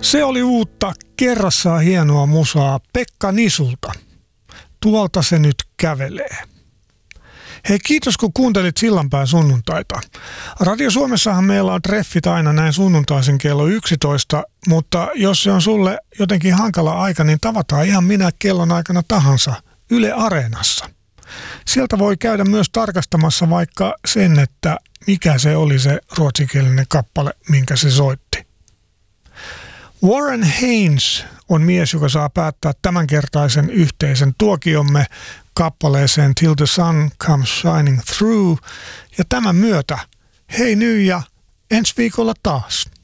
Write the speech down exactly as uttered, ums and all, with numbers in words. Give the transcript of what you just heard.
Se oli uutta kerrassaan hienoa musaa Pekka Nisulta. Tuolta se nyt kävelee. Hei, kiitos kun kuuntelit Sillanpään sunnuntaita. Radio Suomessahan meillä on treffit aina näin sunnuntaisin kello yksitoista, mutta jos se on sulle jotenkin hankala aika, niin tavataan ihan minä kellon aikana tahansa Yle Areenassa. Sieltä voi käydä myös tarkastamassa vaikka sen, että mikä se oli se ruotsinkielinen kappale, minkä se soitti. Warren Haynes on mies, joka saa päättää tämänkertaisen yhteisen tuokiomme kappaleeseen Till the Sun Comes Shining Through. Ja tämän myötä hei nyt ja ensi viikolla taas.